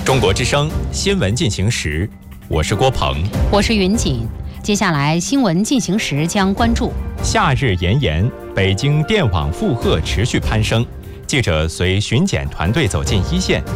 中国之声新闻进行时，我是郭鹏， 我是云锦。接下来新闻进行时将关注： 夏日炎炎，北京电网负荷持续攀升。记者随巡检团队走进一线，